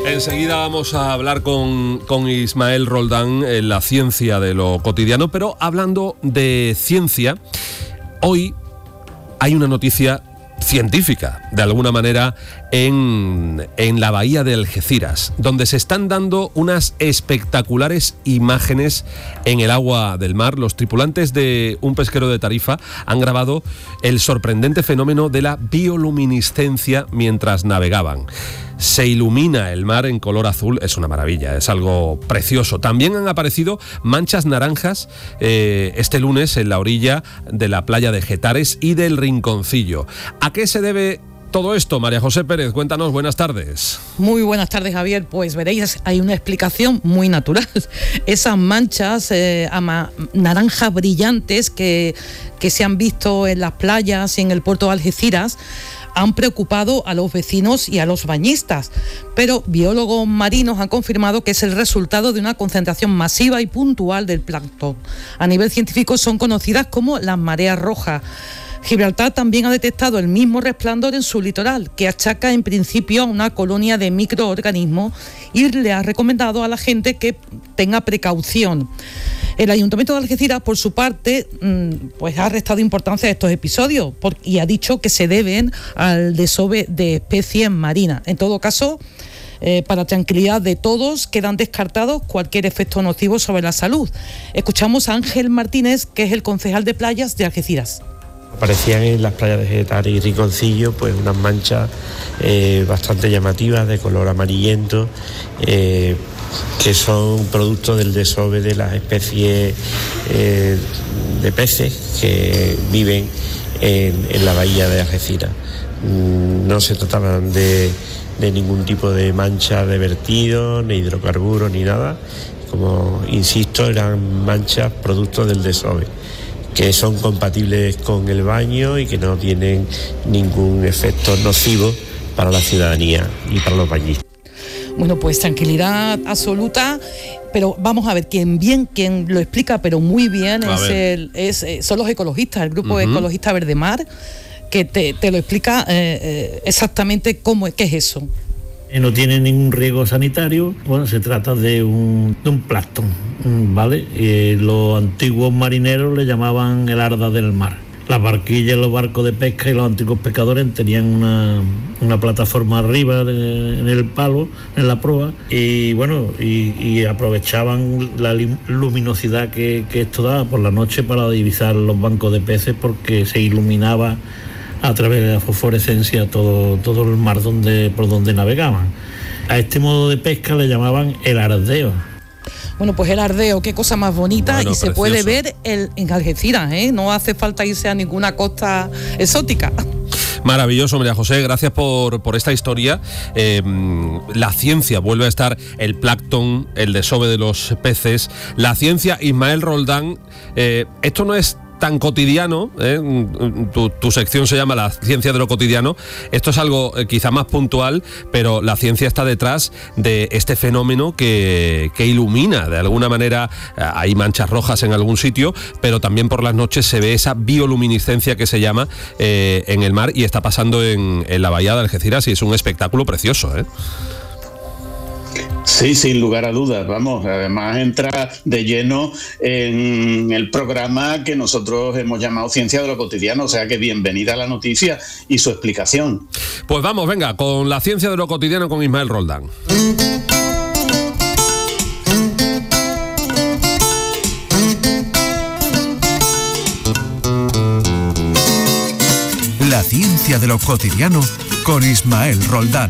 Enseguida vamos a hablar con Ismael Roldán en la ciencia de lo cotidiano, pero hablando de ciencia, hoy hay una noticia científica, de alguna manera, en la bahía de Algeciras, donde se están dando unas espectaculares imágenes en el agua del mar. Los tripulantes de un pesquero de Tarifa han grabado el sorprendente fenómeno de la bioluminiscencia mientras navegaban. Se ilumina el mar en color azul, es una maravilla, es algo precioso. También han aparecido manchas naranjas este lunes en la orilla de la playa de Getares y del Rinconcillo. ¿A qué se debe todo esto? María José Pérez, cuéntanos, buenas tardes. Muy buenas tardes, Javier. Pues veréis, hay una explicación muy natural. Esas manchas naranjas brillantes que se han visto en las playas y en el puerto de Algeciras han preocupado a los vecinos y a los bañistas, pero biólogos marinos han confirmado que es el resultado de una concentración masiva y puntual del plancton. A nivel científico son conocidas como las mareas rojas. Gibraltar también ha detectado el mismo resplandor en su litoral, que achaca en principio a una colonia de microorganismos, y le ha recomendado a la gente que tenga precaución. El Ayuntamiento de Algeciras, por su parte, pues ha restado importancia a estos episodios y ha dicho que se deben al desove de especies marinas. En todo caso, para tranquilidad de todos, quedan descartados cualquier efecto nocivo sobre la salud. Escuchamos a Ángel Martínez, que es el concejal de playas de Algeciras. Aparecían en las playas de Getares y Rinconcillo pues unas manchas bastante llamativas de color amarillento, que son producto del desove de las especies de peces que viven en la bahía de Algeciras. No se trataban de ningún tipo de mancha de vertido, ni hidrocarburos, ni nada. Como insisto, eran manchas producto del desove, que son compatibles con el baño y que no tienen ningún efecto nocivo para la ciudadanía y para los bañistas. Bueno, pues tranquilidad absoluta, pero vamos a ver, quien lo explica, pero muy bien, son los ecologistas, el grupo ecologista Verde Mar, que te lo explica exactamente qué es eso. No tiene ningún riesgo sanitario. Bueno, se trata de un plancton, ¿vale? Los antiguos marineros le llamaban el arda del mar. Las barquillas, los barcos de pesca y los antiguos pescadores tenían una plataforma arriba en el palo, en la proa, y bueno, y aprovechaban la luminosidad que esto daba por la noche para divisar los bancos de peces, porque se iluminaba a través de la fosforescencia todo el mar por donde navegaban. A este modo de pesca le llamaban el ardeo. Bueno, pues el ardeo, qué cosa más bonita, y se puede ver en Algeciras, no hace falta irse a ninguna costa exótica. Maravilloso, María José, gracias por esta historia. La ciencia vuelve a estar, el plancton, el desove de los peces, la ciencia. Ismael Roldán, esto no es tan cotidiano, tu sección se llama La ciencia de lo cotidiano. Esto es algo quizá más puntual, pero la ciencia está detrás de este fenómeno que ilumina de alguna manera. Hay manchas rojas en algún sitio, pero también por las noches se ve esa bioluminiscencia que se llama en el mar, y está pasando en la bahía de Algeciras, y es un espectáculo precioso, Sí, sin lugar a dudas, vamos, además entra de lleno en el programa que nosotros hemos llamado Ciencia de lo Cotidiano, o sea que bienvenida a la noticia y su explicación. Pues vamos, venga, con la Ciencia de lo Cotidiano con Ismael Roldán. La Ciencia de lo Cotidiano con Ismael Roldán.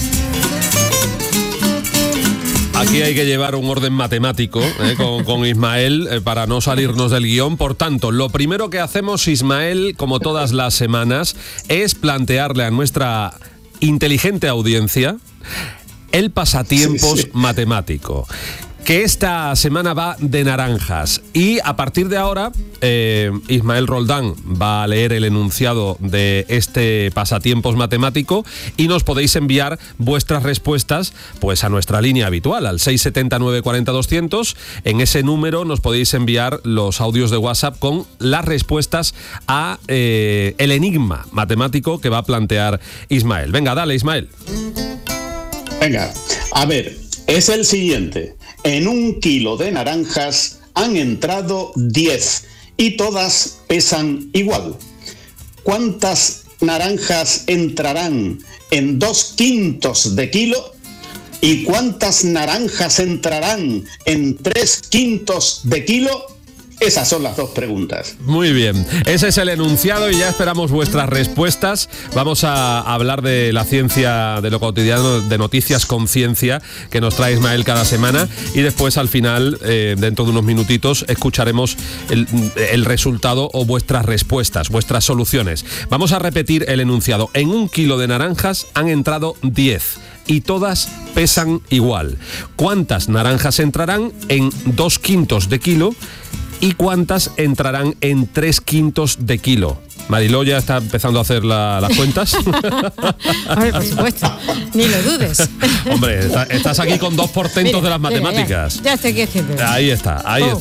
Aquí hay que llevar un orden matemático con Ismael para no salirnos del guión. Por tanto, lo primero que hacemos, Ismael, como todas las semanas, es plantearle a nuestra inteligente audiencia el pasatiempos matemático, que esta semana va de naranjas. Y a partir de ahora, Ismael Roldán va a leer el enunciado de este pasatiempos matemático, y nos podéis enviar vuestras respuestas pues a nuestra línea habitual, al 679 40 200. En ese número nos podéis enviar los audios de WhatsApp con las respuestas a el enigma matemático que va a plantear Ismael. Venga, dale, Ismael. Venga, a ver, es el siguiente. En 1 kilo de naranjas han entrado 10 y todas pesan igual. ¿Cuántas naranjas entrarán en 2/5 de kilo? ¿Y cuántas naranjas entrarán en 3/5 de kilo? Esas son las 2 preguntas. Muy bien, ese es el enunciado y ya esperamos vuestras respuestas. Vamos a hablar de la ciencia, de lo cotidiano, de noticias con ciencia que nos trae Ismael cada semana, y después al final, dentro de unos minutitos, escucharemos el resultado o vuestras respuestas, vuestras soluciones. Vamos a repetir el enunciado. En 1 kilo de naranjas han entrado 10. Y todas pesan igual. ¿Cuántas naranjas entrarán en 2/5 de kilo? ¿Y cuántas entrarán en 3/5 de kilo? Mariló ya está empezando a hacer las cuentas. Hombre, por supuesto, ni lo dudes. Hombre, estás aquí con 2 portentos de las matemáticas. Ya estoy aquí haciendo. Ahí está.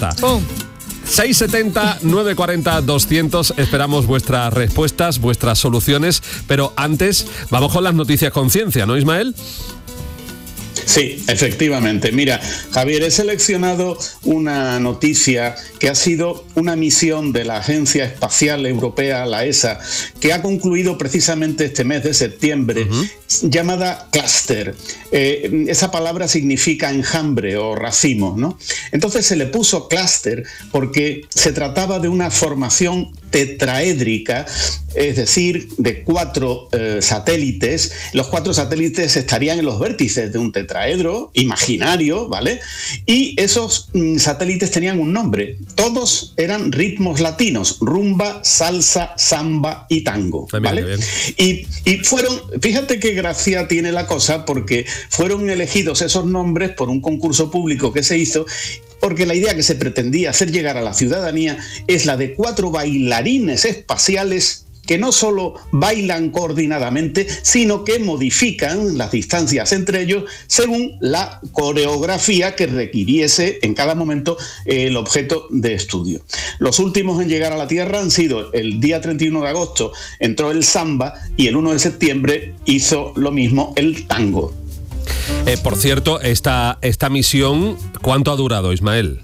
670 940 200. Esperamos vuestras respuestas, vuestras soluciones, pero antes vamos con las noticias con ciencia, ¿no, Ismael? Sí, efectivamente. Mira, Javier, he seleccionado una noticia que ha sido una misión de la Agencia Espacial Europea, la ESA, que ha concluido precisamente este mes de septiembre, llamada Cluster. Esa palabra significa enjambre o racimo, ¿no? Entonces se le puso Cluster porque se trataba de una formación tetraédrica, es decir, de 4 satélites. Los 4 satélites estarían en los vértices de un tetraedro imaginario, ¿vale? Y esos satélites tenían un nombre. Todos eran ritmos latinos: rumba, salsa, samba y tango, ¿vale? Y fueron, fíjate qué gracia tiene la cosa, porque fueron elegidos esos nombres por un concurso público que se hizo, porque la idea que se pretendía hacer llegar a la ciudadanía es la de 4 bailarines espaciales que no solo bailan coordinadamente, sino que modifican las distancias entre ellos según la coreografía que requiriese en cada momento el objeto de estudio. Los últimos en llegar a la Tierra han sido: el día 31 de agosto entró el samba y el 1 de septiembre hizo lo mismo el tango. Por cierto, esta misión, ¿cuánto ha durado, Ismael?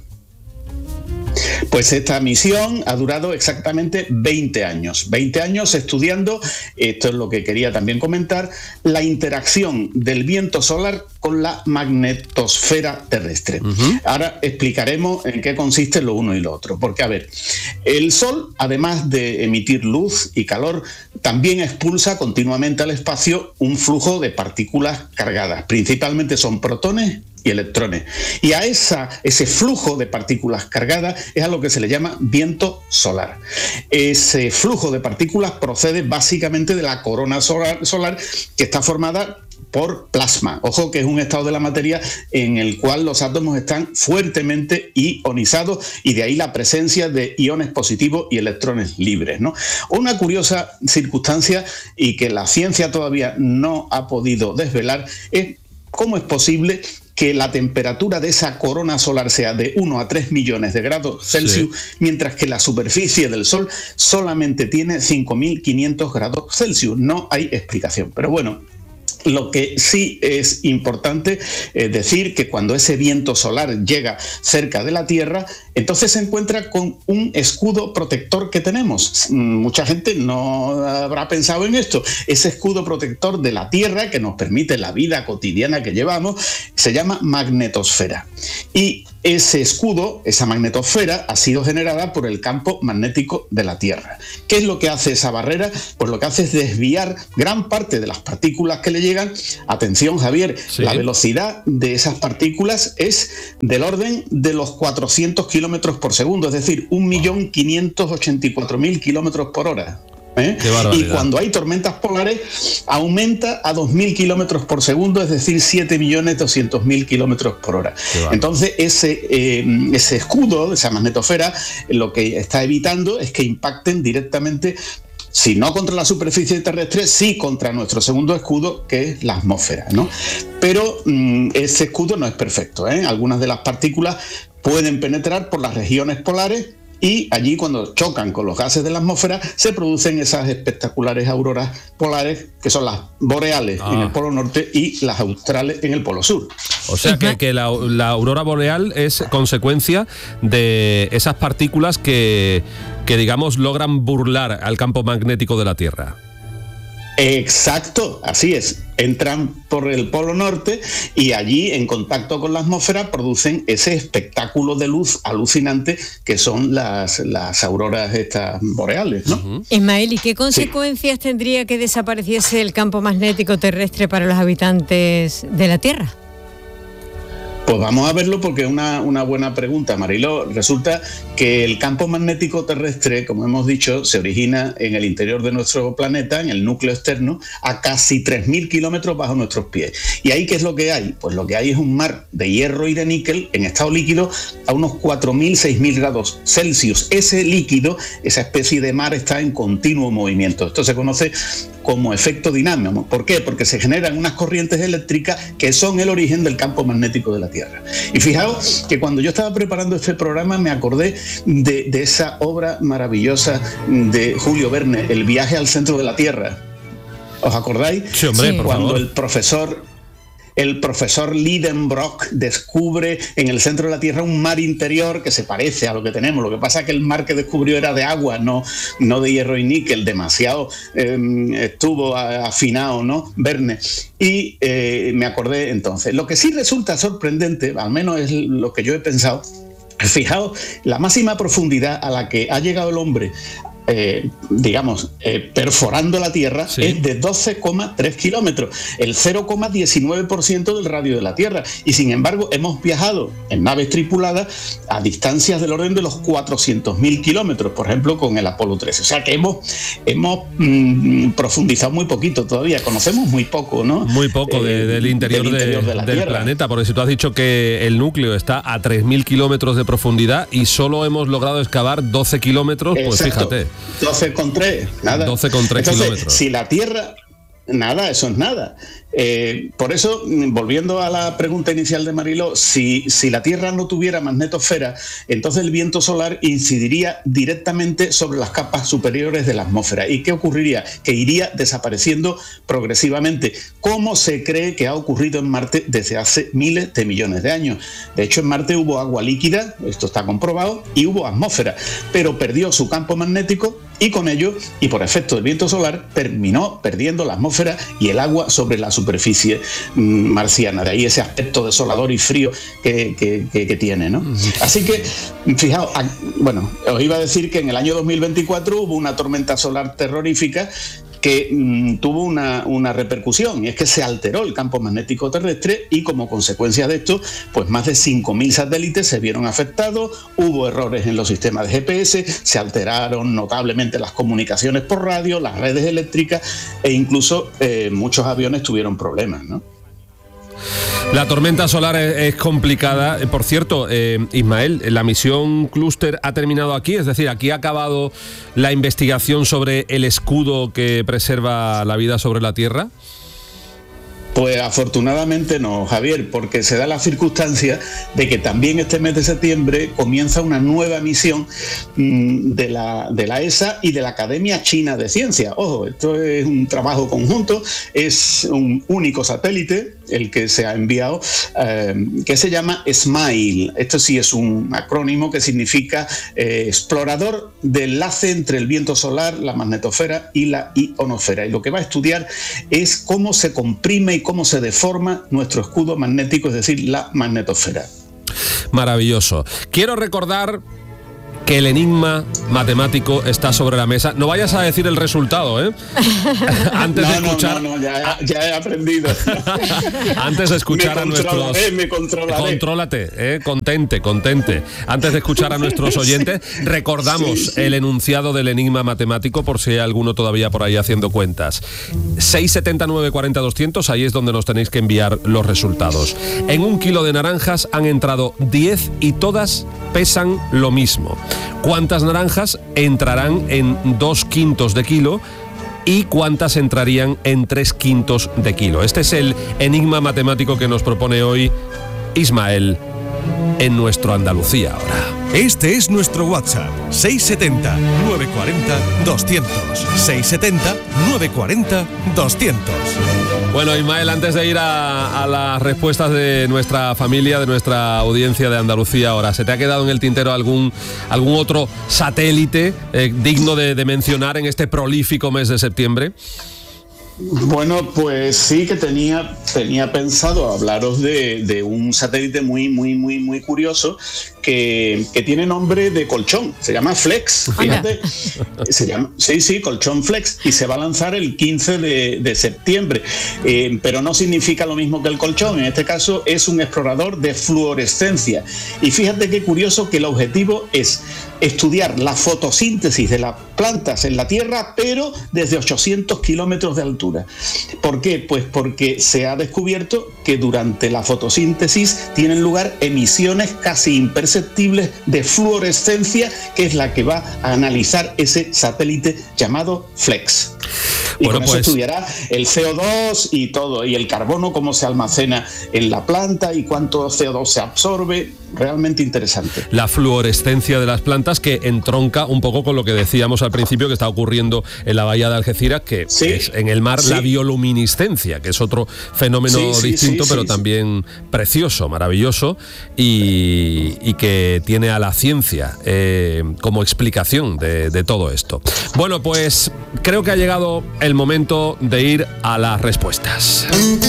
Pues esta misión ha durado exactamente 20 años. 20 años estudiando, esto es lo que quería también comentar, la interacción del viento solar con la magnetosfera terrestre. Ahora explicaremos en qué consiste lo uno y lo otro. Porque, a ver, el Sol, además de emitir luz y calor, también expulsa continuamente al espacio un flujo de partículas cargadas. Principalmente son protones y electrones. Y a ese flujo de partículas cargadas es a lo que se le llama viento solar. Ese flujo de partículas procede básicamente de la corona solar, que está formada por plasma. Ojo, que es un estado de la materia en el cual los átomos están fuertemente ionizados, y de ahí la presencia de iones positivos y electrones libres, ¿no? Una curiosa circunstancia, y que la ciencia todavía no ha podido desvelar, es cómo es posible que la temperatura de esa corona solar sea de 1 a 3 millones de grados Celsius, mientras que la superficie del Sol solamente tiene 5.500 grados Celsius. No hay explicación. Pero bueno, lo que sí es importante es decir que cuando ese viento solar llega cerca de la Tierra, entonces se encuentra con un escudo protector que tenemos. Mucha gente no habrá pensado en esto. Ese escudo protector de la Tierra, que nos permite la vida cotidiana que llevamos, se llama magnetosfera. Y ese escudo, esa magnetosfera, ha sido generada por el campo magnético de la Tierra. ¿Qué es lo que hace esa barrera? Pues lo que hace es desviar gran parte de las partículas que le llegan. Atención, Javier, la velocidad de esas partículas es del orden de los 400 kilómetros por segundo, es decir, 1.584.000 kilómetros por hora. Y cuando hay tormentas polares aumenta a 2.000 kilómetros por segundo, es decir, 7.200.000 kilómetros por hora. Entonces ese escudo, esa magnetosfera, lo que está evitando es que impacten directamente, si no contra la superficie terrestre, sí contra nuestro segundo escudo, que es la atmósfera, ¿no? Pero ese escudo no es perfecto, ¿eh? Algunas de las partículas pueden penetrar por las regiones polares y allí cuando chocan con los gases de la atmósfera se producen esas espectaculares auroras polares que son las boreales en el polo norte y las australes en el polo sur. O sea que la aurora boreal es consecuencia de esas partículas que digamos logran burlar al campo magnético de la Tierra. Exacto, así es. Entran por el polo norte y allí, en contacto con la atmósfera, producen ese espectáculo de luz alucinante que son las auroras estas boreales, ¿no? Ismael, ¿y qué consecuencias tendría que desapareciese el campo magnético terrestre para los habitantes de la Tierra? Pues vamos a verlo porque es una buena pregunta, Mariló. Resulta que el campo magnético terrestre, como hemos dicho, se origina en el interior de nuestro planeta, en el núcleo externo, a casi 3.000 kilómetros bajo nuestros pies. ¿Y ahí qué es lo que hay? Pues lo que hay es un mar de hierro y de níquel en estado líquido a unos 4.000, 6.000 grados Celsius. Ese líquido, esa especie de mar, está en continuo movimiento. Esto se conoce como efecto dinámico. ¿Por qué? Porque se generan unas corrientes eléctricas que son el origen del campo magnético de la Tierra. Y fijaos que cuando yo estaba preparando este programa me acordé de esa obra maravillosa de Julio Verne, El viaje al centro de la Tierra. ¿Os acordáis? Sí, hombre, por cuando favor. El profesor Lidenbrock descubre en el centro de la Tierra un mar interior que se parece a lo que tenemos. Lo que pasa es que el mar que descubrió era de agua, no de hierro y níquel. Demasiado estuvo afinado, ¿no? Verne. Y me acordé entonces. Lo que sí resulta sorprendente, al menos es lo que yo he pensado, fijaos, la máxima profundidad a la que ha llegado el hombre perforando la Tierra, sí, es de 12,3 kilómetros, el 0,19% del radio de la Tierra. Y sin embargo hemos viajado en naves tripuladas a distancias del orden de los 400.000 kilómetros, por ejemplo con el Apolo 13. O sea que hemos profundizado muy poquito todavía, conocemos muy poco, ¿no? Muy poco del interior del planeta, porque si tú has dicho que el núcleo está a 3.000 kilómetros de profundidad y solo hemos logrado excavar 12 kilómetros, pues fíjate. 12,3, nada. 12,3 kilómetros. Si la Tierra... Nada, eso es nada. Por eso, volviendo a la pregunta inicial de Mariló, si la Tierra no tuviera magnetosfera, entonces el viento solar incidiría directamente sobre las capas superiores de la atmósfera. ¿Y qué ocurriría? Que iría desapareciendo progresivamente, como se cree que ha ocurrido en Marte desde hace miles de millones de años. De hecho, en Marte hubo agua líquida, esto está comprobado, y hubo atmósfera, pero perdió su campo magnético y con ello, y por efecto del viento solar, terminó perdiendo la atmósfera y el agua sobre la superficie marciana. De ahí ese aspecto desolador y frío que tiene, ¿no? Así que, fijaos, bueno, os iba a decir que en el año 2024 hubo una tormenta solar terrorífica que tuvo una repercusión, y es que se alteró el campo magnético terrestre y como consecuencia de esto, pues más de 5.000 satélites se vieron afectados, hubo errores en los sistemas de GPS, se alteraron notablemente las comunicaciones por radio, las redes eléctricas e incluso muchos aviones tuvieron problemas, ¿no? La tormenta solar es complicada. Por cierto, Ismael, la misión Cluster ha terminado aquí, es decir, aquí ha acabado la investigación sobre el escudo que preserva la vida sobre la Tierra. Pues afortunadamente no, Javier, porque se da la circunstancia de que también este mes de septiembre comienza una nueva misión de la ESA y de la Academia China de Ciencia. Ojo, esto es un trabajo conjunto, es un único satélite el que se ha enviado, que se llama SMILE. Esto sí es un acrónimo que significa explorador de enlace entre el viento solar, la magnetosfera y la ionosfera. Y lo que va a estudiar es cómo se comprime y cómo se deforma nuestro escudo magnético, es decir, la magnetosfera. Maravilloso. Quiero recordar que el enigma matemático está sobre la mesa. No vayas a decir el resultado, ¿eh? Antes de escuchar... No, ya he aprendido. Antes de escuchar a nuestros... Me controlaré. Contrólate, contente. Antes de escuchar a nuestros oyentes, recordamos el enunciado del enigma matemático por si hay alguno todavía por ahí haciendo cuentas. 679 40 200, ahí es donde nos tenéis que enviar los resultados. En 1 kilo de naranjas han entrado 10 y todas pesan lo mismo. ¿Cuántas naranjas entrarán en 2 quintos de kilo y cuántas entrarían en 3 quintos de kilo? Este es el enigma matemático que nos propone hoy Ismael. en nuestro Andalucía ahora. Este es nuestro WhatsApp, 670-940-200. 670-940-200. Bueno, Ismael, antes de ir a las respuestas de nuestra familia, de nuestra audiencia de Andalucía ahora, ¿se te ha quedado en el tintero algún otro satélite digno de mencionar en este prolífico mes de septiembre? Bueno, pues sí que tenía pensado hablaros de un satélite muy curioso que tiene nombre de colchón, se llama Flex, fíjate, colchón Flex, y se va a lanzar el 15 de septiembre, pero no significa lo mismo que el colchón, en este caso es un explorador de fluorescencia, y fíjate qué curioso que el objetivo es estudiar la fotosíntesis de las plantas en la Tierra, pero desde 800 kilómetros de altura. ¿Por qué? Pues porque se ha descubierto que durante la fotosíntesis tienen lugar emisiones casi imperceptibles de fluorescencia, que es la que va a analizar ese satélite llamado Flex. Y bueno, con eso estudiará el CO2 y todo, y el carbono, cómo se almacena en la planta y cuánto CO2 se absorbe. Realmente interesante. La fluorescencia de las plantas, que entronca un poco con lo que decíamos al principio que está ocurriendo en la bahía de Algeciras, que es en el mar la bioluminiscencia, que es otro fenómeno distinto, pero también precioso, maravilloso, y que tiene a la ciencia como explicación de todo esto. Bueno, pues creo que ha llegado el momento de ir a las respuestas.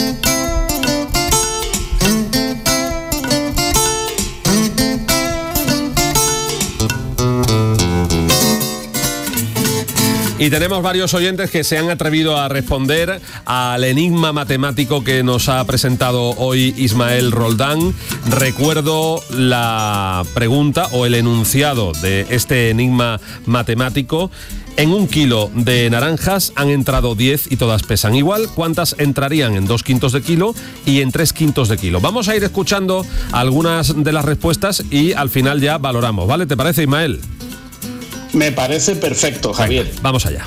Y tenemos varios oyentes que se han atrevido a responder al enigma matemático que nos ha presentado hoy Ismael Roldán. Recuerdo la pregunta o el enunciado de este enigma matemático. En 1 kilo de naranjas han entrado 10 y todas pesan igual. ¿Cuántas entrarían en 2 quintos de kilo y en 3 quintos de kilo? Vamos a ir escuchando algunas de las respuestas y al final ya valoramos, ¿vale? ¿Te parece, Ismael? Me parece perfecto, Javier. Venga, vamos allá.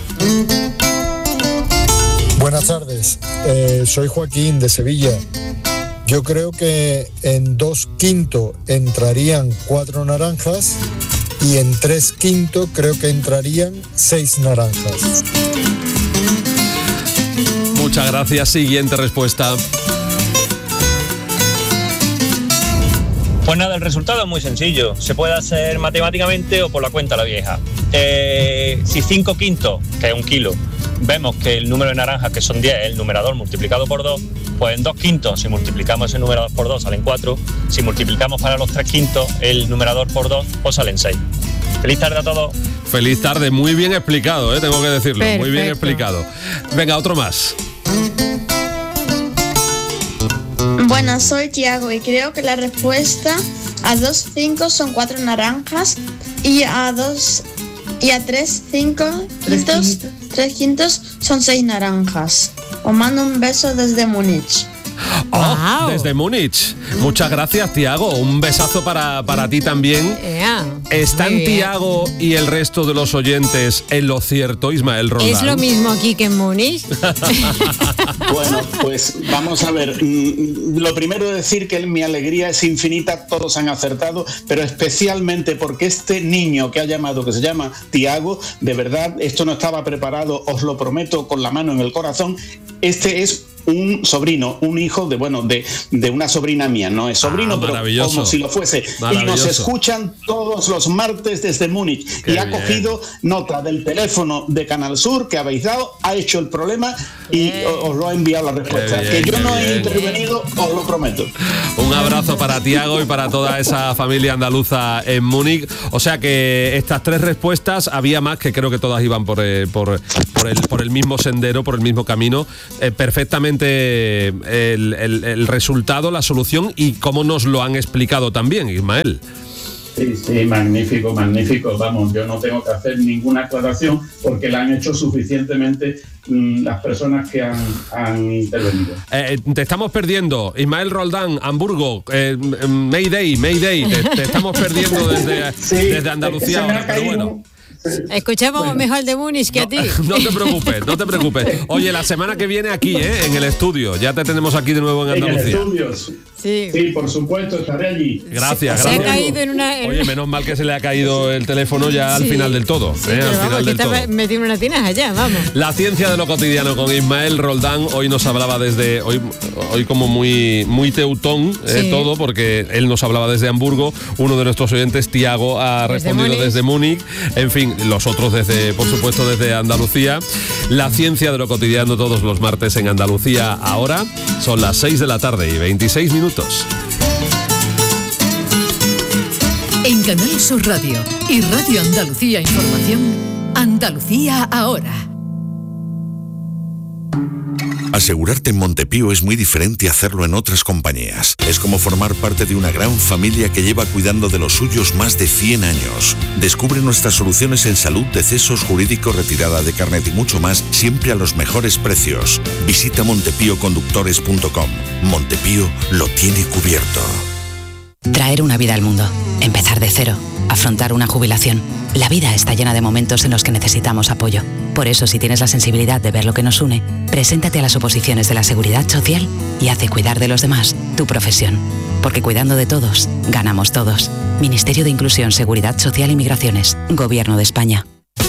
Buenas tardes, soy Joaquín de Sevilla. Yo creo que en 2 quintos entrarían 4 naranjas y en 3 quintos creo que entrarían 6 naranjas. Muchas gracias. Siguiente respuesta. Pues nada, el resultado es muy sencillo. Se puede hacer matemáticamente o por la cuenta la vieja. Si 5 quintos, que es 1 kilo, vemos que el número de naranjas, que son 10, es el numerador multiplicado por 2, pues en 2 quintos, si multiplicamos el numerador por 2, salen 4. Si multiplicamos para los 3 quintos el numerador por 2, pues salen 6. Feliz tarde a todos. Feliz tarde, muy bien explicado, tengo que decirlo. Perfecto. Muy bien explicado. Venga, otro más. Buenas, soy Tiago y creo que la respuesta a 2 5 son 4 naranjas y a 3 quintos son 6 naranjas. Os mando un beso desde Múnich. Wow. Desde Múnich. Muchas gracias, Tiago. Un besazo para ti también. ¿Están Tiago y el resto de los oyentes en lo cierto, Ismael Roldán? ¿Es lo mismo aquí que en Múnich? Bueno, pues vamos a ver. Lo primero es decir que mi alegría es infinita, todos han acertado, pero especialmente porque este niño que ha llamado, que se llama Tiago, de verdad, esto no estaba preparado, os lo prometo con la mano en el corazón. Este es un sobrino, un hijo de una sobrina mía, no es sobrino, pero como si lo fuese. Y nos escuchan todos los martes desde Múnich. Qué y ha cogido nota del teléfono de Canal Sur que habéis dado, ha hecho el problema y os lo ha enviado la respuesta. Que yo no he intervenido, os lo prometo. Un abrazo para Tiago y para toda esa familia andaluza en Múnich. O sea que estas 3 respuestas, había más que creo que todas iban por el mismo sendero, por el mismo camino. Perfectamente el resultado, la solución y cómo nos lo han explicado también, Ismael. Sí, magnífico. Vamos, yo no tengo que hacer ninguna aclaración porque la han hecho suficientemente las personas que han intervenido. Te estamos perdiendo, Ismael Roldán, Hamburgo, Mayday, te estamos perdiendo desde Andalucía ahora, pero bueno. Escuchamos mejor de Múnich que a ti. No te preocupes. Oye, la semana que viene aquí, en el estudio. Ya te tenemos aquí de nuevo en Andalucía. En el estudio. Sí. Sí, por supuesto, estaré allí. Gracias, Se ha gracias. caído en una... Oye, menos mal que se le ha caído el teléfono ya al Sí. final del todo. Sí, Al pero final vamos, que del todo. estaba metido en una tinaja ya, vamos. La ciencia de lo cotidiano con Ismael Roldán. Hoy nos hablaba desde... Hoy como muy teutón Sí. todo, porque él nos hablaba desde Hamburgo. Uno de nuestros oyentes, Tiago, ha Desde respondido Múnich. desde Múnich. En fin, los otros por supuesto, desde Andalucía. La ciencia de lo cotidiano todos los martes en Andalucía. Ahora son las 6 de la tarde y 26 minutos. En Canal Sur Radio y Radio Andalucía Información, Andalucía ahora. Asegurarte en Montepío es muy diferente a hacerlo en otras compañías. Es como formar parte de una gran familia que lleva cuidando de los suyos más de 100 años. Descubre nuestras soluciones en salud, decesos, jurídico, retirada de carnet y mucho más, siempre a los mejores precios. Visita montepíoconductores.com. Montepío lo tiene cubierto. Traer una vida al mundo, empezar de cero, afrontar una jubilación. La vida está llena de momentos en los que necesitamos apoyo. Por eso, si tienes la sensibilidad de ver lo que nos une, preséntate a las oposiciones de la Seguridad Social y haz de cuidar de los demás tu profesión. Porque cuidando de todos, ganamos todos. Ministerio de Inclusión, Seguridad Social y Migraciones. Gobierno de España.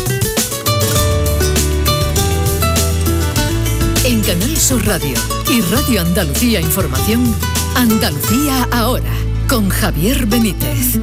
En Canal Sur Radio y Radio Andalucía Información, Andalucía ahora, con Javier Benítez.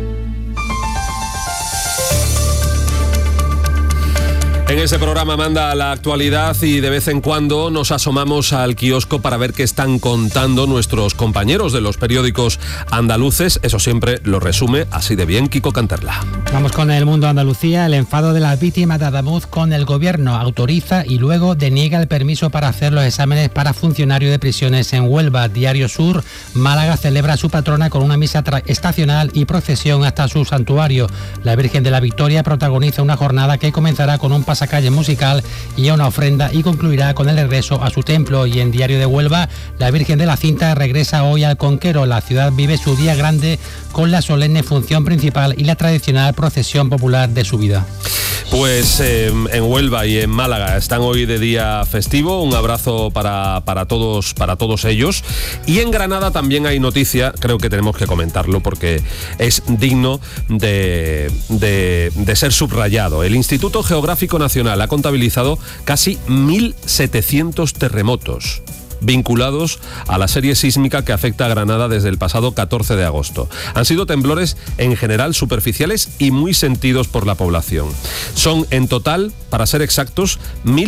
En ese programa manda la actualidad y de vez en cuando nos asomamos al kiosco para ver qué están contando nuestros compañeros de los periódicos andaluces. Eso siempre lo resume así de bien Kiko Canterla. Vamos con El Mundo Andalucía. El enfado de las víctimas de Adamuz con el gobierno. Autoriza y luego deniega el permiso para hacer los exámenes para funcionarios de prisiones en Huelva. Diario Sur. Málaga celebra a su patrona con una misa estacional y procesión hasta su santuario. La Virgen de la Victoria protagoniza una jornada que comenzará con un pasacalle musical y una ofrenda y concluirá con el regreso a su templo. Y en Diario de Huelva, la Virgen de la Cinta regresa hoy al Conquero. La ciudad vive su día grande con la solemne función principal y la tradicional procesión popular de su vida. Pues en Huelva y en Málaga están hoy de día festivo. Un abrazo para todos ellos. Y en Granada también hay noticia, creo que tenemos que comentarlo porque es digno de ser subrayado. El Instituto Geográfico Nacional ha contabilizado casi 1.700 terremotos vinculados a la serie sísmica que afecta a Granada desde el pasado 14 de agosto. Han sido temblores en general superficiales y muy sentidos por la población. Son en total, para ser exactos,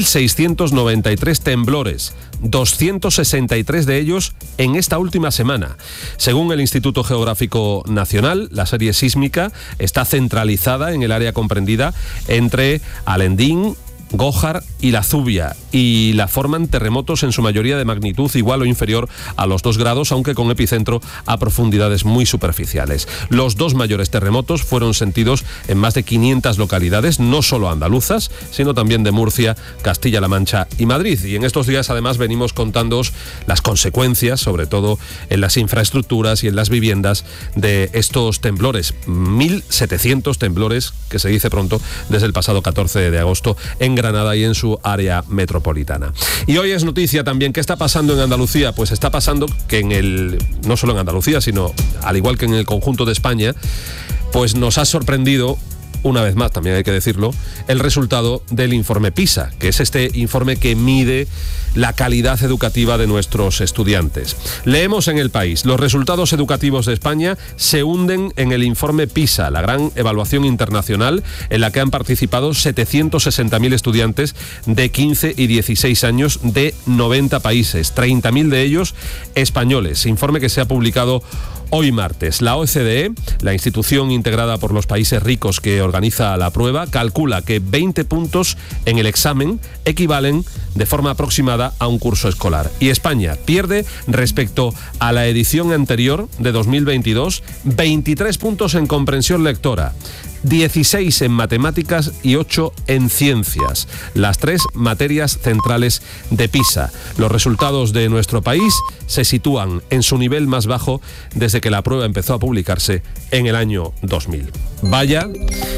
1.693 temblores, 263 de ellos en esta última semana. Según el Instituto Geográfico Nacional, la serie sísmica está centralizada en el área comprendida entre Alendín, Gójar y La Zubia, y la forman terremotos en su mayoría de magnitud igual o inferior a los 2 grados, aunque con epicentro a profundidades muy superficiales. Los 2 mayores terremotos fueron sentidos en más de 500 localidades, no solo andaluzas, sino también de Murcia, Castilla-La Mancha y Madrid. Y en estos días además venimos contándoos las consecuencias, sobre todo en las infraestructuras y en las viviendas de estos temblores. 1.700 temblores, que se dice pronto, desde el pasado 14 de agosto en Granada y en su área metropolitana. Y hoy es noticia también. ¿Qué está pasando en Andalucía? Pues está pasando que no solo en Andalucía, sino al igual que en el conjunto de España, pues nos ha sorprendido, una vez más, también hay que decirlo, el resultado del informe PISA, que es este informe que mide la calidad educativa de nuestros estudiantes. Leemos en El País: los resultados educativos de España se hunden en el informe PISA, la gran evaluación internacional en la que han participado 760.000 estudiantes de 15 y 16 años de 90 países, 30.000 de ellos españoles. Informe que se ha publicado hoy martes. La OCDE, la institución integrada por los países ricos que organiza la prueba, calcula que 20 puntos en el examen equivalen de forma aproximada a un curso escolar. Y España pierde respecto a la edición anterior de 2022 23 puntos en comprensión lectora, 16 en matemáticas y 8 en ciencias, las 3 materias centrales de PISA. Los resultados de nuestro país se sitúan en su nivel más bajo desde que la prueba empezó a publicarse en el año 2000.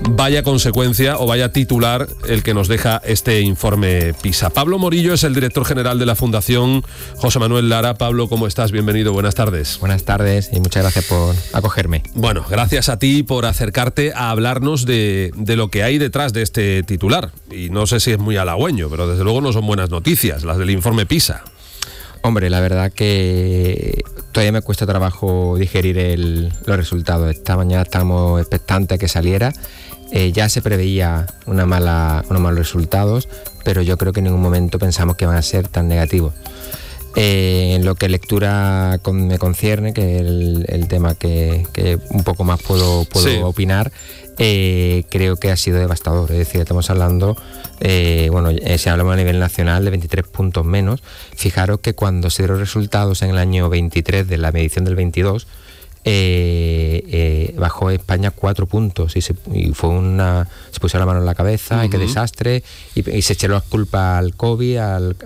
Vaya consecuencia o vaya titular el que nos deja este informe PISA. Pablo Morillo es el director general de la Fundación José Manuel Lara. Pablo, ¿cómo estás? Bienvenido, buenas tardes. Buenas tardes y muchas gracias por acogerme. Bueno, gracias a ti por acercarte a hablarnos de lo que hay detrás de este titular. Y no sé si es muy halagüeño, pero desde luego no son buenas noticias, las del informe PISA. Hombre, la verdad que todavía me cuesta trabajo digerir los resultados. Esta mañana estábamos expectantes a que saliera. Ya se preveía unos malos resultados, pero yo creo que en ningún momento pensamos que van a ser tan negativos. En lo que lectura me concierne, que es el tema que un poco más puedo sí. opinar, creo que ha sido devastador. Es decir, estamos hablando, si hablamos a nivel nacional, de 23 puntos menos. Fijaros que cuando se dieron resultados en el año 23 de la medición del 22, bajó España 4 puntos y se puso la mano en la cabeza, qué desastre, y se echó las culpas al COVID,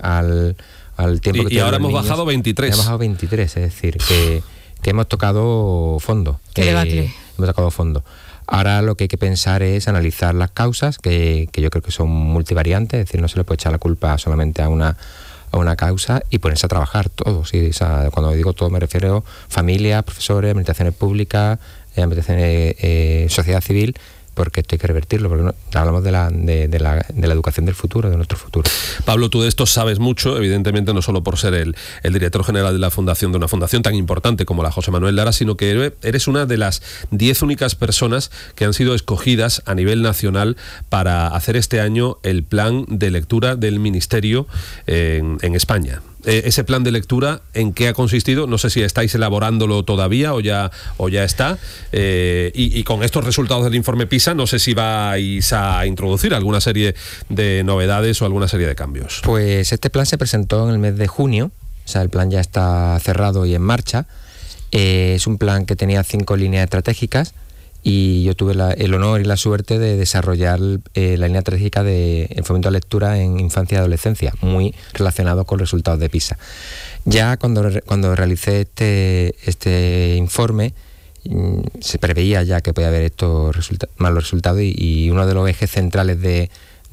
al tiempo y ahora hemos bajado 23. Hemos bajado 23, es decir, que hemos tocado fondo. Hemos tocado fondo. Ahora lo que hay que pensar es analizar las causas, que yo creo que son multivariantes, es decir, no se le puede echar la culpa solamente a una causa, y ponerse a trabajar todos. ¿Sí? O sea, cuando digo todo me refiero a familias, profesores, administraciones públicas, administraciones, sociedad civil, porque esto hay que revertirlo, porque hablamos de la educación del futuro, de nuestro futuro. Pablo, tú de esto sabes mucho, evidentemente no solo por ser el director general de la fundación, de una fundación tan importante como la José Manuel Lara, sino que eres una de las 10 únicas personas que han sido escogidas a nivel nacional para hacer este año el plan de lectura del Ministerio en España. Ese plan de lectura, ¿en qué ha consistido? No sé si estáis elaborándolo todavía o ya está. Y con estos resultados del informe PISA, no sé si vais a introducir alguna serie de novedades o alguna serie de cambios. Pues este plan se presentó en el mes de junio, o sea, el plan ya está cerrado y en marcha. Es un plan que tenía 5 líneas estratégicas, y yo tuve el honor y la suerte de desarrollar la línea estratégica del fomento de la lectura en infancia y adolescencia, muy relacionado con los resultados de PISA. Ya cuando realicé este informe, se preveía ya que podía haber estos malos resultados, y uno de los ejes centrales de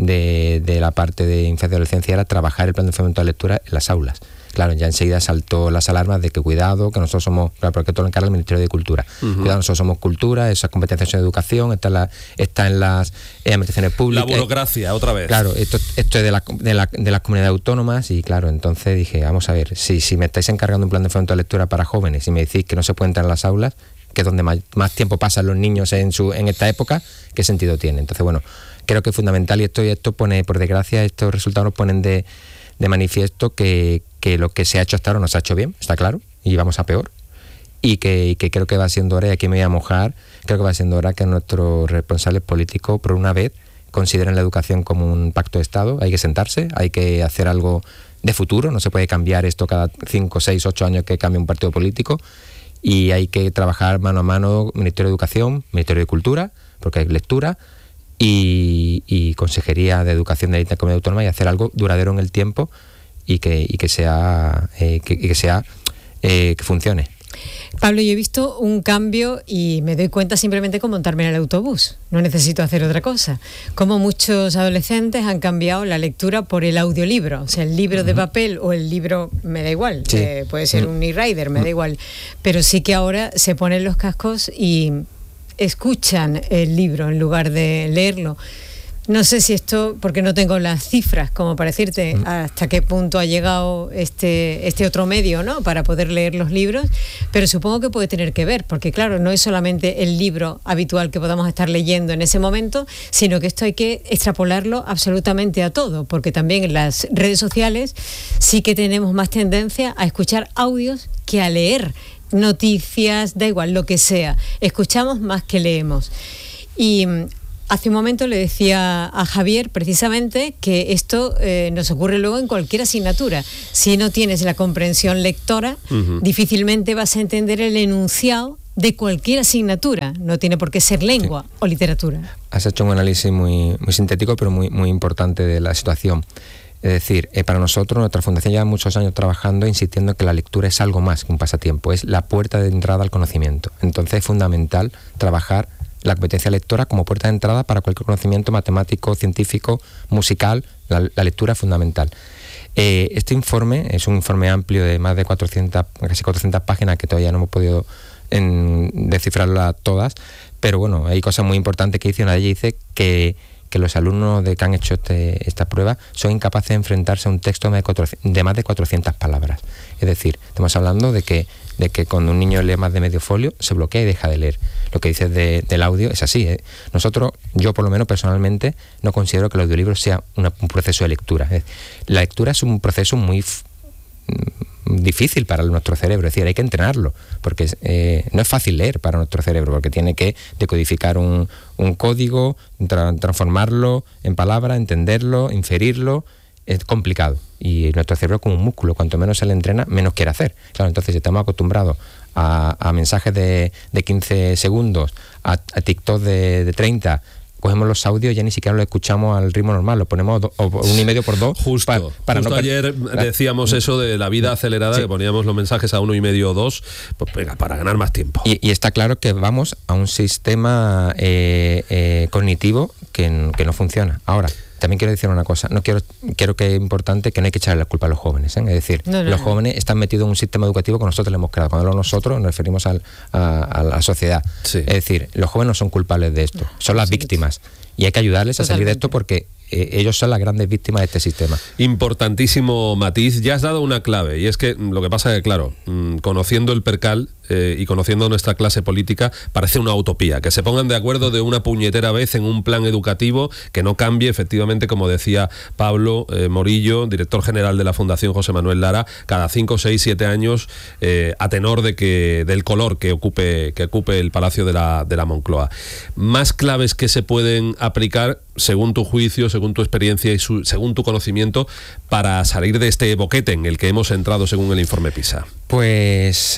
la parte de infancia y adolescencia era trabajar el plan de fomento de la lectura en las aulas. Claro, ya enseguida saltó las alarmas de que cuidado, que nosotros somos, claro, porque todo lo encarga el Ministerio de Cultura. Cuidado, nosotros somos cultura, esas competencias en educación, está en las administraciones públicas. La burocracia, otra vez. Claro, esto es de las comunidades autónomas, y claro, entonces dije, vamos a ver, si me estáis encargando un plan de fomento de lectura para jóvenes y me decís que no se puede entrar en las aulas, que es donde más tiempo pasan los niños en esta época, ¿qué sentido tiene? Entonces, bueno, creo que es fundamental, y esto pone, por desgracia, estos resultados nos ponen de manifiesto que lo que se ha hecho hasta ahora no se ha hecho bien, está claro, y vamos a peor, y que creo que va siendo hora, y aquí me voy a mojar, creo que va siendo hora que nuestros responsables políticos, por una vez, consideren la educación como un pacto de Estado. Hay que sentarse, hay que hacer algo de futuro, no se puede cambiar esto cada 5, 6, 8 años que cambie un partido político, y hay que trabajar mano a mano, Ministerio de Educación, Ministerio de Cultura, porque hay lectura, y Consejería de Educación de la Comunidad Autónoma, y hacer algo duradero en el tiempo, y que funcione. Pablo, yo he visto un cambio y me doy cuenta simplemente con montarme en el autobús. No necesito hacer otra cosa. Como muchos adolescentes han cambiado la lectura por el audiolibro. O sea, el libro de papel o el libro, me da igual. Sí. Puede ser un e-rider, me da igual. Pero sí que ahora se ponen los cascos y escuchan el libro en lugar de leerlo. No sé si esto, porque no tengo las cifras como para decirte hasta qué punto ha llegado este otro medio, ¿no?, para poder leer los libros, pero supongo que puede tener que ver, porque claro, no es solamente el libro habitual que podamos estar leyendo en ese momento, sino que esto hay que extrapolarlo absolutamente a todo, porque también en las redes sociales sí que tenemos más tendencia a escuchar audios que a leer noticias, da igual, lo que sea. Escuchamos más que leemos. Y hace un momento le decía a Javier precisamente que esto nos ocurre luego en cualquier asignatura. Si no tienes la comprensión lectora, difícilmente vas a entender el enunciado de cualquier asignatura. No tiene por qué ser lengua o literatura. Has hecho un análisis muy sintético, pero muy importante de la situación. Es decir, para nosotros, nuestra fundación lleva muchos años trabajando, insistiendo que la lectura es algo más que un pasatiempo, es la puerta de entrada al conocimiento. Entonces es fundamental trabajar la competencia lectora como puerta de entrada para cualquier conocimiento matemático, científico, musical. La lectura es fundamental. Este informe es un informe amplio de más de 400, casi 400 páginas que todavía no hemos podido descifrarlas todas, pero bueno, hay cosas muy importantes que dice. Una de ellas dice que los alumnos que han hecho esta prueba son incapaces de enfrentarse a un texto de más de 400 palabras. Es decir, estamos hablando de que cuando un niño lee más de medio folio se bloquea y deja de leer. Lo que dices del audio es así. Yo por lo menos personalmente no considero que el audiolibro sea un proceso de lectura. La lectura es un proceso muy difícil para nuestro cerebro, es decir, hay que entrenarlo, porque no es fácil leer para nuestro cerebro, porque tiene que decodificar un código, transformarlo en palabra, entenderlo, inferirlo. Es complicado, y nuestro cerebro es como un músculo, cuanto menos se le entrena, menos quiere hacer. Claro, entonces si estamos acostumbrados a mensajes de 15 segundos, a TikTok de 30, cogemos los audios, ya ni siquiera lo escuchamos al ritmo normal, lo ponemos 1,5 por 2. Justo no ayer decíamos eso de la vida acelerada, que poníamos los mensajes a 1,5 o 2, pues venga, para ganar más tiempo. Y está claro que vamos a un sistema cognitivo que no funciona. Ahora, también quiero decir una cosa, quiero que es importante que no hay que echarle la culpa a los jóvenes, es decir, los jóvenes están metidos en un sistema educativo que nosotros le hemos creado. Cuando nosotros nos referimos a la sociedad. Sí. Es decir, los jóvenes no son culpables de esto, son las víctimas, y hay que ayudarles a salir de esto, porque ellos son las grandes víctimas de este sistema. Importantísimo matiz. Ya has dado una clave, y es que lo que pasa es que, claro, conociendo el percal y conociendo nuestra clase política, parece una utopía que se pongan de acuerdo de una puñetera vez en un plan educativo que no cambie, efectivamente, como decía Pablo Morillo, director general de la Fundación José Manuel Lara, cada 5, 6, 7 años, a tenor del color que ocupe el Palacio de la Moncloa. Más claves que se pueden aplicar, según tu juicio, según tu experiencia y según tu conocimiento, para salir de este boquete en el que hemos entrado según el informe PISA. Pues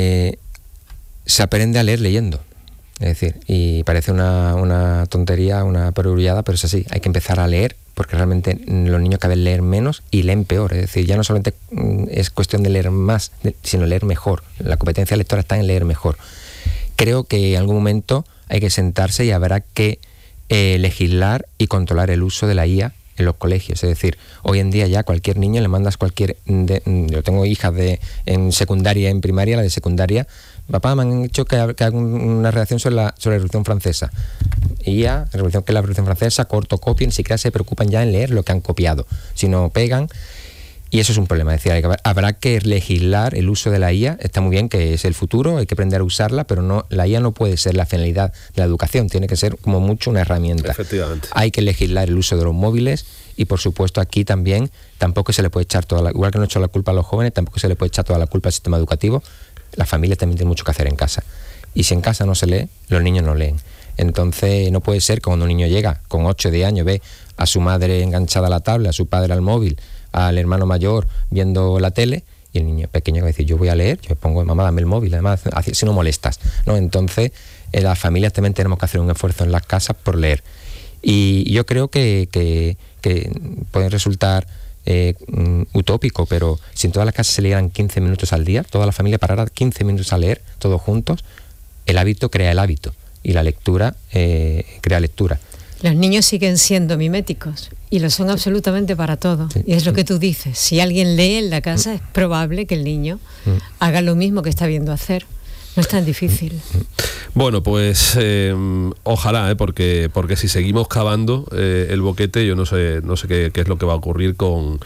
se aprende a leer leyendo. Es decir, y parece una tontería, una perogrullada, pero es así. Hay que empezar a leer, porque realmente los niños cada vez leen menos y leen peor. Es decir, ya no solamente es cuestión de leer más, sino leer mejor. La competencia lectora está en leer mejor. Creo que en algún momento hay que sentarse y habrá que legislar y controlar el uso de la IA en los colegios. Es decir, hoy en día ya cualquier niño le mandas yo tengo hijas en secundaria, en primaria, la de secundaria, papá, me han hecho que haga una redacción sobre la Revolución Francesa. IA, que es la Revolución Francesa, corto, copio, ni siquiera se preocupan ya en leer lo que han copiado, sino pegan. Y eso es un problema. Es decir, habrá que legislar el uso de la IA. Está muy bien, que es el futuro, hay que aprender a usarla, pero la IA no puede ser la finalidad de la educación, tiene que ser como mucho una herramienta. Efectivamente. Hay que legislar el uso de los móviles, y por supuesto aquí también tampoco se le puede echar igual que no he hecho la culpa a los jóvenes, tampoco se le puede echar toda la culpa al sistema educativo. Las familias también tienen mucho que hacer en casa. Y si en casa no se lee, los niños no leen. Entonces no puede ser que cuando un niño llega con 8 o 10 años, ve a su madre enganchada a la tablet, a su padre al móvil, al hermano mayor viendo la tele, y el niño pequeño va a decir, yo voy a leer, yo pongo, mamá, dame el móvil, además, si no molestas, ¿no? Entonces, las familias también tenemos que hacer un esfuerzo en las casas por leer. Y yo creo que puede resultar utópico, pero si en todas las casas se leyeran 15 minutos al día, toda la familia parara 15 minutos a leer, todos juntos, el hábito crea el hábito, y la lectura crea lectura. Los niños siguen siendo miméticos y lo son absolutamente para todo. Sí. Y es lo que tú dices. Si alguien lee en la casa, es probable que el niño haga lo mismo que está viendo hacer. No es tan difícil. Bueno, pues ojalá, porque si seguimos cavando el boquete, yo no sé qué es lo que va a ocurrir con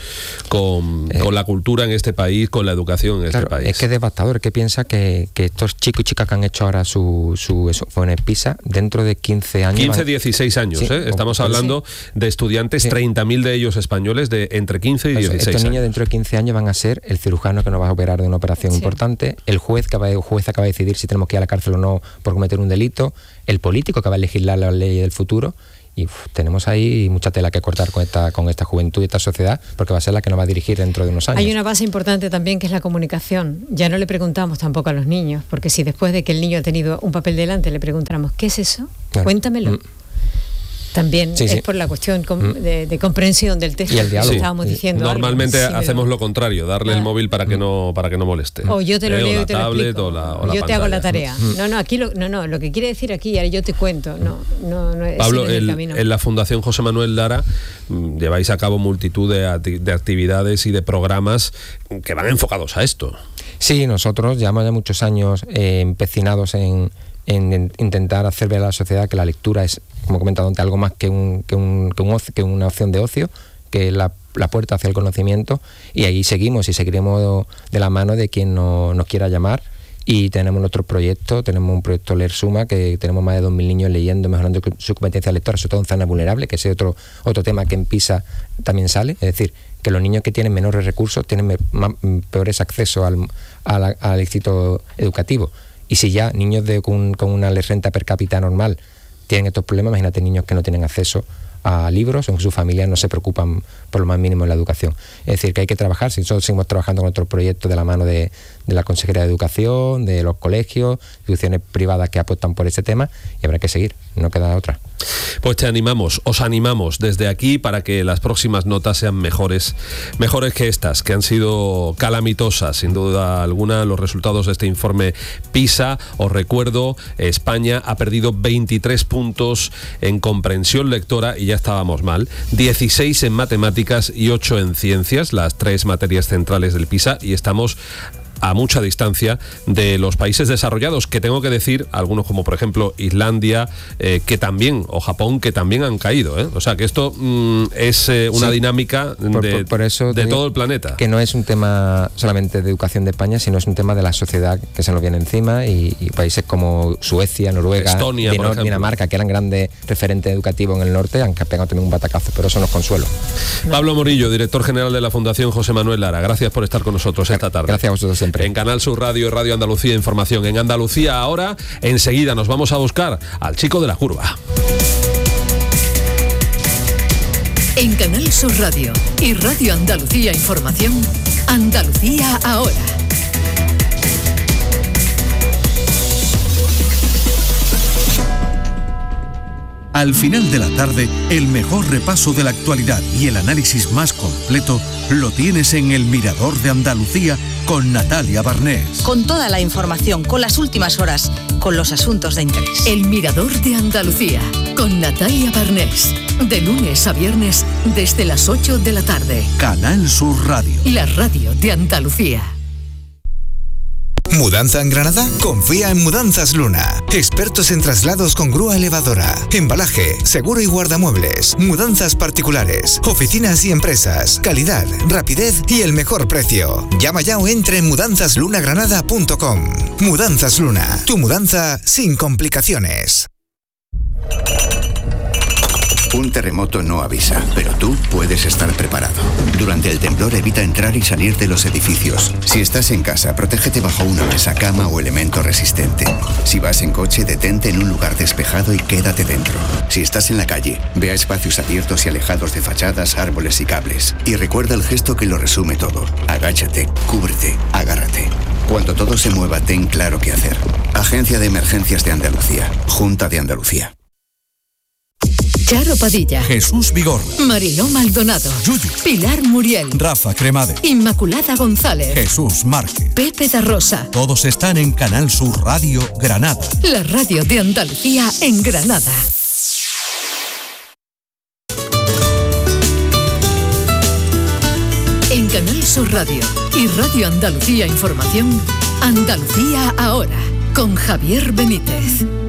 la cultura en este país, con la educación en este país. Es que es devastador, que piensa que estos chicos y chicas que han hecho ahora su fue en PISA, dentro de 15 años... 15, 16 años, sí, estamos hablando de estudiantes, sí. 30.000 de ellos españoles, de entre 15 y 16 Estos niños años. Dentro de 15 años van a ser el cirujano que nos va a operar de una operación importante, el juez acaba de decidir si tenemos que ir a la cárcel o no por cometer un delito, el político que va a legislar las leyes del futuro, y tenemos ahí mucha tela que cortar con esta juventud y esta sociedad, porque va a ser la que nos va a dirigir dentro de unos años. Hay una base importante también, que es la comunicación. Ya no le preguntamos tampoco a los niños, porque si después de que el niño ha tenido un papel delante le preguntáramos, ¿qué es eso? Claro. Cuéntamelo. También Sí, es sí. por la cuestión de comprensión del texto. Y el diálogo. que estábamos diciendo. Normalmente algo. Sí, hacemos lo contrario, darle el móvil para que no moleste. O yo te lo leo la y te lo tablet, explico. o la Yo te hago la pantalla. tarea. Aquí lo que quiere decir aquí, ahora yo te cuento. No es Pablo, el camino. en la Fundación José Manuel Lara lleváis a cabo multitud de actividades y de programas que van enfocados a esto. Sí, nosotros llevamos ya muchos años empecinados en intentar hacer ver a la sociedad que la lectura es, como he comentado antes, algo más que una opción de ocio, que es la puerta hacia el conocimiento, y ahí seguimos y seguiremos de la mano de quien nos quiera llamar. Y tenemos nuestros proyectos, tenemos un proyecto Leer Suma, que tenemos más de 2.000 niños leyendo, mejorando su competencia lectora, sobre todo en zonas vulnerables, que ese es otro tema que en PISA también sale, es decir, que los niños que tienen menores recursos tienen peores accesos al éxito educativo. Y si ya niños con una renta per cápita normal tienen estos problemas, imagínate niños que no tienen acceso a libros, o en sus familias no se preocupan por lo más mínimo en la educación. Es decir, que hay que trabajar. Si nosotros seguimos trabajando con otros proyectos de la mano de la Consejería de Educación, de los colegios, instituciones privadas que apuestan por ese tema, y habrá que seguir, no queda otra. Pues os animamos desde aquí para que las próximas notas sean mejores que estas, que han sido calamitosas, sin duda alguna, los resultados de este informe PISA. Os recuerdo, España ha perdido 23 puntos en comprensión lectora y ya estábamos mal, 16 en matemáticas y 8 en ciencias, las 3 materias centrales del PISA, y estamos a mucha distancia de los países desarrollados, que tengo que decir, algunos como por ejemplo Islandia, que también, o Japón, que también han caído, ¿eh? O sea que esto es una dinámica por eso de todo el planeta. Que no es un tema solamente de educación de España, sino es un tema de la sociedad que se nos viene encima, y países como Suecia, Noruega, Estonia, Dinamarca, que eran grandes referentes educativos en el norte, han pegado también un batacazo, pero eso nos consuelo. Pablo Morillo, director general de la Fundación José Manuel Lara, gracias por estar con nosotros esta tarde. Gracias a vosotros siempre. En Canal Sur Radio y Radio Andalucía Información. En Andalucía ahora, enseguida nos vamos a buscar al chico de la curva. En Canal Sur Radio y Radio Andalucía Información, Andalucía ahora. Al final de la tarde, el mejor repaso de la actualidad y el análisis más completo lo tienes en El Mirador de Andalucía con Natalia Barnés. Con toda la información, con las últimas horas, con los asuntos de interés. El Mirador de Andalucía con Natalia Barnés. De lunes a viernes desde las 8 de la tarde. Canal Sur Radio. La radio de Andalucía. ¿Mudanza en Granada? Confía en Mudanzas Luna. Expertos en traslados con grúa elevadora, embalaje, seguro y guardamuebles, mudanzas particulares, oficinas y empresas, calidad, rapidez y el mejor precio. Llama ya o entra en mudanzaslunagranada.com. Mudanzas Luna, tu mudanza sin complicaciones. Un terremoto no avisa, pero tú puedes estar preparado. Durante el temblor evita entrar y salir de los edificios. Si estás en casa, protégete bajo una mesa, cama o elemento resistente. Si vas en coche, detente en un lugar despejado y quédate dentro. Si estás en la calle, ve a espacios abiertos y alejados de fachadas, árboles y cables. Y recuerda el gesto que lo resume todo. Agáchate, cúbrete, agárrate. Cuando todo se mueva, ten claro qué hacer. Agencia de Emergencias de Andalucía. Junta de Andalucía. Charo Padilla, Jesús Vigorra, Mariló Maldonado, Yuyu, Pilar Muriel, Rafa Cremade, Inmaculada González, Jesús Márquez. Pepe da Rosa. Todos están en Canal Sur Radio Granada. La radio de Andalucía en Granada. En Canal Sur Radio y Radio Andalucía Información, Andalucía ahora, con Javier Benítez.